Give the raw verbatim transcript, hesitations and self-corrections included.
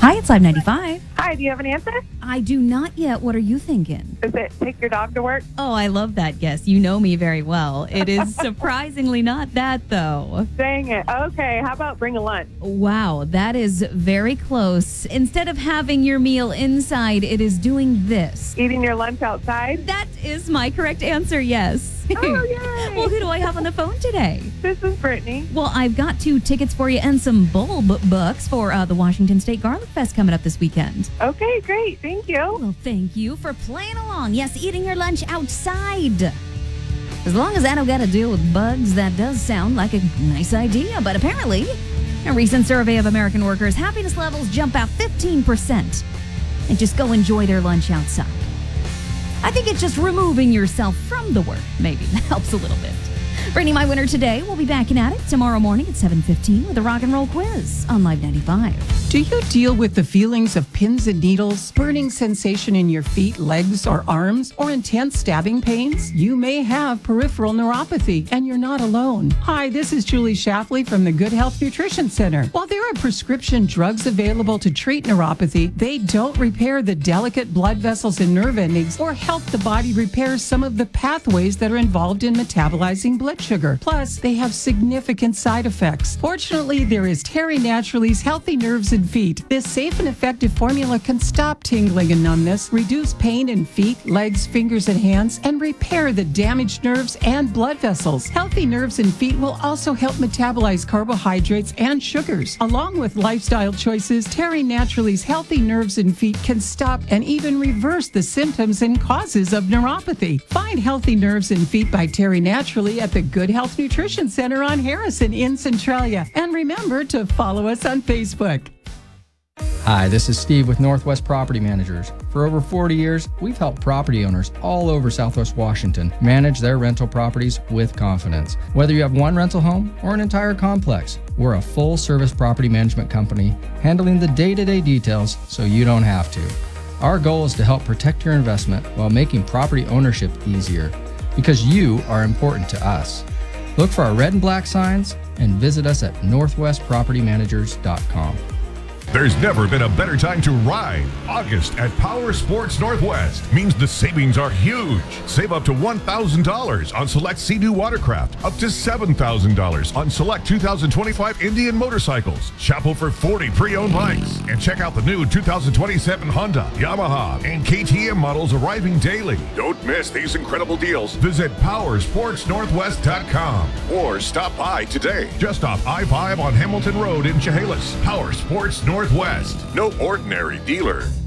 Hi, it's Live ninety-five. Hi, do you have an answer? I do not yet. What are you thinking? Is it take your dog to work? Oh, I love that guess. You know me very well. It is surprisingly not that, though. Dang it. Okay, how about bring a lunch? Wow, that is very close. Instead of having your meal inside, it is doing this. Eating your lunch outside? That is my correct answer, yes. Oh, yay. Well, who do I have on the phone today? This is Brittany. Well, I've got two tickets for you and some bulb books for uh, the Washington State Garlic Fest coming up this weekend. Okay, great. Thank you. Well, thank you for playing along. Yes, eating your lunch outside. As long as I don't got to deal with bugs, that does sound like a nice idea. But apparently, a recent survey of American workers' happiness levels jump out fifteen percent. And just go enjoy their lunch outside. I think it's just removing yourself from the work. Maybe that helps a little bit. Brittany, my winner today. We'll be back at it tomorrow morning at seven fifteen with a rock and roll quiz on Live ninety-five. Do you deal with the feelings of pins and needles, burning sensation in your feet, legs, or arms, or intense stabbing pains? You may have peripheral neuropathy, and you're not alone. Hi, this is Julie Shafley from the Good Health Nutrition Center. While there are prescription drugs available to treat neuropathy, they don't repair the delicate blood vessels and nerve endings or help the body repair some of the pathways that are involved in metabolizing blood sugar. Plus, they have significant side effects. Fortunately, there is Terry Naturally's Healthy Nerves and Feet. This safe and effective formula can stop tingling and numbness, reduce pain in feet, legs, fingers, and hands, and repair the damaged nerves and blood vessels. Healthy Nerves and Feet will also help metabolize carbohydrates and sugars. Along with lifestyle choices, Terry Naturally's Healthy Nerves and Feet can stop and even reverse the symptoms and causes of neuropathy. Find Healthy Nerves and Feet by Terry Naturally at the Good Health Nutrition Center on Harrison in Centralia. And remember to follow us on Facebook. Hi, this is Steve with Northwest Property Managers. For over forty years, we've helped property owners all over Southwest Washington manage their rental properties with confidence. Whether you have one rental home or an entire complex, we're a full-service property management company handling the day-to-day details so you don't have to. Our goal is to help protect your investment while making property ownership easier, because you are important to us. Look for our red and black signs and visit us at northwest property managers dot com. There's never been a better time to ride. August at Power Sports Northwest means the savings are huge. Save up to one thousand dollars on select Sea-Doo watercraft, up to seven thousand dollars on select two thousand twenty-five Indian motorcycles, shop over forty pre-owned bikes, and check out the new two thousand twenty-seven Honda, Yamaha, and K T M models arriving daily. Don't miss these incredible deals. Visit power sports northwest dot com or stop by today, just off I five on Hamilton Road in Chehalis. Power Sports Northwest. No ordinary dealer.